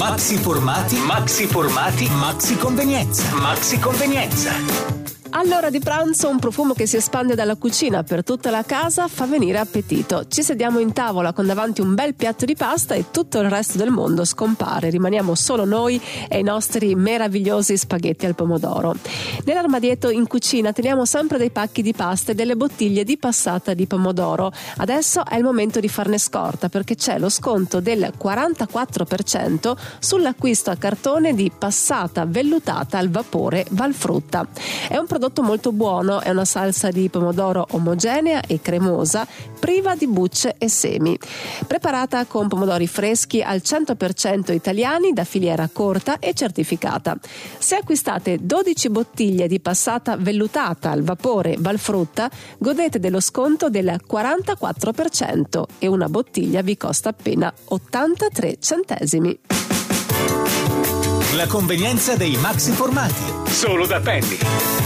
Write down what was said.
Maxi formati, maxi formati, maxi convenienza, maxi convenienza. All'ora di pranzo un profumo che si espande dalla cucina per tutta la casa fa venire appetito. Ci sediamo in tavola con davanti un bel piatto di pasta e tutto il resto del mondo scompare. Rimaniamo solo noi e i nostri meravigliosi spaghetti al pomodoro. Nell'armadietto in cucina teniamo sempre dei pacchi di pasta e delle bottiglie di passata di pomodoro. Adesso è il momento di farne scorta perché c'è lo sconto del 44% sull'acquisto a cartone di passata vellutata al vapore Valfrutta. È un prodotto molto buono, è una salsa di pomodoro omogenea e cremosa, priva di bucce e semi. Preparata con pomodori freschi al 100% italiani da filiera corta e certificata. Se acquistate 12 bottiglie di passata vellutata al vapore Valfrutta, godete dello sconto del 44% e una bottiglia vi costa appena 83 centesimi. La convenienza dei maxi formati. Solo da Penny.